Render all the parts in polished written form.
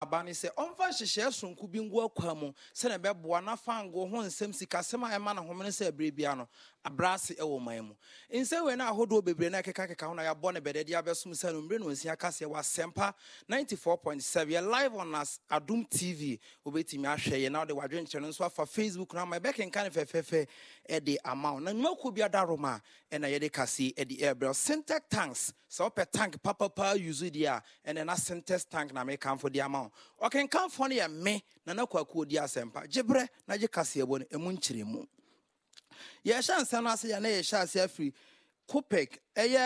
Bani say omfa hyehyɛ sonku bi ngu akwa mu se na bɛboa na fango ho nsɛm sikasɛm a ɛma na homene sɛ brebia no abrase ɛwɔ man mu nsɛ we na ahodo bebre na keka ho na ya bɔ ne bɛdɛde abɛsom sɛ no mbre no nsia kase wa sempa 94.7 ye live on us Adum TV obetimi ahwɛ ye na de wadwenkyerɛ no nso afa Facebook na ma bɛkenka ne fɛfɛfɛ ɛde amount na nwako bia daroma ɛna ye de kase ɛde airbel Syntex tanks so per tank papa use dia ɛna na Syntex tank na make am for the amount okay kan for ne me na kwaku odi asempa gibre na je kase ebo ne emu nkyeremu ye hya nsa no ase ya na ye hya ase afri Kopek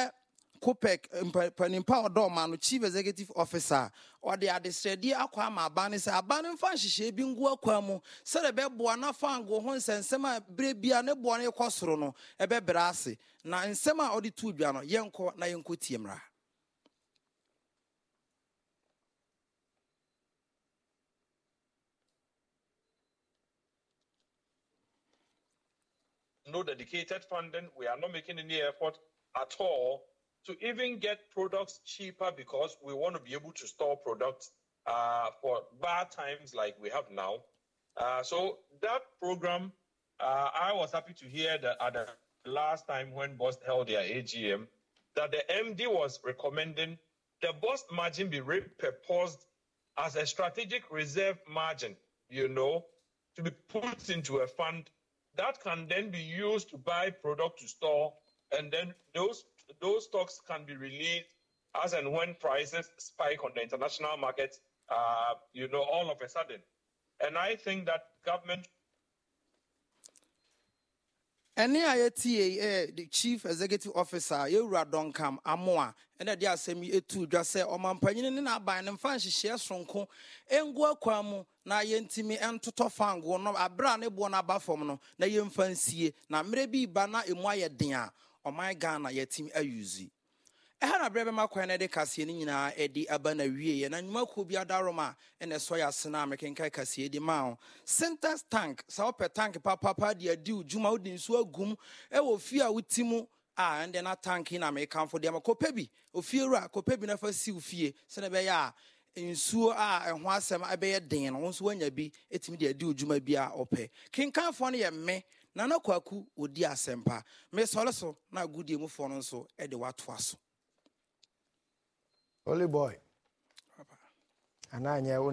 panimpa odoma no chief executive officer or the adestredia akwa ma abane se abane mfa nhyehyɛ bi ngu akwa mu se de bɛboa na fango ho nsɛnsɛm a brebia ne boa ne kɔsoro no ɛbɛbra ase na nsɛm a ɔde tu dwa no yɛnkɔ na yɛnkɔ tiemra. No dedicated funding. We are not making any effort at all to even get products cheaper because we want to be able to store products for bad times like we have now. So that program, I was happy to hear that at the last time when BOST held their AGM, that the MD was recommending the BOST margin be repurposed as a strategic reserve margin, to be put into a fund that can then be used to buy product to store, and then those stocks can be released as and when prices spike on the international market, all of a sudden. And I think that government. Any IATA, the chief executive officer, Yura Donkam, Amoa, and the Diasemi etu, just say, O Mampanyin in a bine and fancy shares from Co, and go quamu, na yentimi and totofango, no a brand bona bafono, na yen fancy, na maybe bana emoya dia, or my Ghana yetim a yuzi. Ehana brebe makwane de kase ni nyina edi abana wie na nwako bia daroma ene soya sena mekenkai kase di ma Syntex tank sa ope tank papa de adi ujuma odi nsu agum e wo fie a wutimu a ende na tank na mekanfo de makopa bi ofiewura kopa bi na fa si ufie se na be ya nsuo a eho asem abeye den no nso wanya bi etimi de adi ujuma bi a ope kenkanfo no ye me na kwaku odi asempa me sole na gudie mu fo no nso e de wato aso. Holy boy. Papa. Ananya